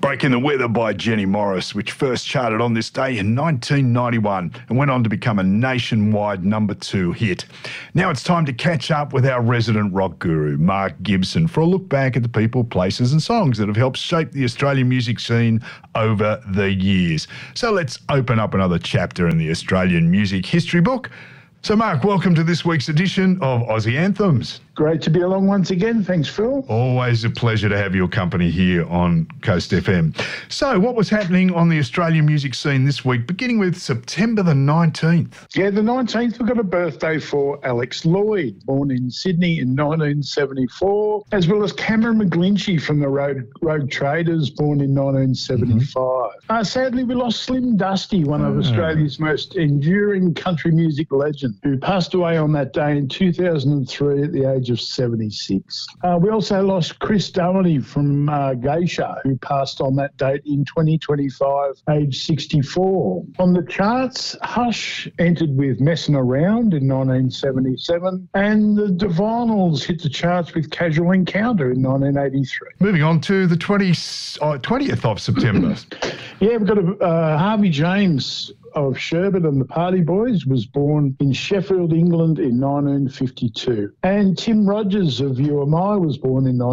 Breaking the Weather by Jenny Morris, which first charted on this day in 1991 and went on to become a nationwide #2 hit. Now it's time to catch up with our resident rock guru, Mark Gibson, for a look back at the people, places and songs that have helped shape the Australian music scene over the years. So let's open up another chapter in the Australian music history book. So Mark, welcome to this week's edition of Aussie Anthems. Great to be along once again. Thanks, Phil. Always a pleasure to have your company here on Coast FM. So what was happening on the Australian music scene this week, beginning with September the 19th? Yeah, the 19th, we've got a birthday for Alex Lloyd, born in Sydney in 1974, as well as Cameron McGlinchey from the Rogue Traders, born in 1975. Sadly, we lost Slim Dusty, one of Australia's most enduring country music legends, who passed away on that day in 2003 at the age of 76. We also lost Chris Doherty from Geisha, who passed on that date in 2025, age 64. On the charts, Hush entered with Messin' Around in 1977, and the Divinyls hit the charts with Casual Encounter in 1983. Moving on to the 20th of September. Yeah, we've got Harvey James of Sherbet and the Party Boys was born in Sheffield, England in 1952. And Tim Rogers of UMI was born in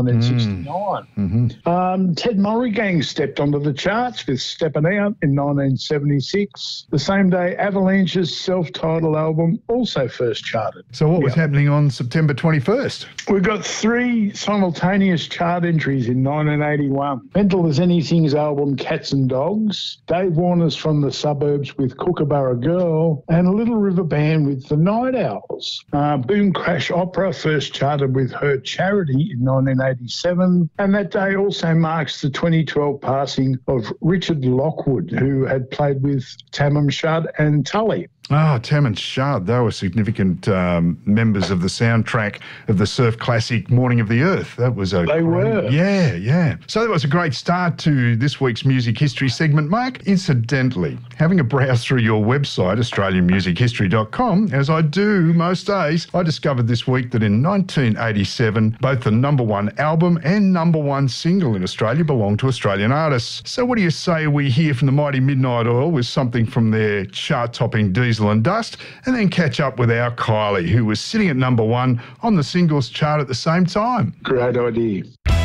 1969. Ted Mulligang stepped onto the charts with Steppin' Out in 1976. The same day, Avalanche's self-titled album also first charted. So what was happening on September 21st? We've got 3 simultaneous chart entries in 1981. Mental as Anything's album Cats and Dogs, Dave Warner's From the Suburbs with Kookaburra Girl, and Little River Band with The Night Owls. Boom Crash Opera first charted with Her Charity in 1987, and that day also marks the 2012 passing of Richard Lockwood, who had played with Tamim Shud and Tully. Tam and Shard, they were significant members of the soundtrack of the surf classic Morning of the Earth. That was They were. Yeah. So that was a great start to this week's music history segment, Mark. Incidentally, having a browse through your website, australianmusichistory.com, as I do most days, I discovered this week that in 1987, both the #1 album and #1 single in Australia belonged to Australian artists. So what do you say we hear from the mighty Midnight Oil with something from their chart-topping Diesel and Dust, and then catch up with our Kylie, who was sitting at #1 on the singles chart at the same time? Great idea.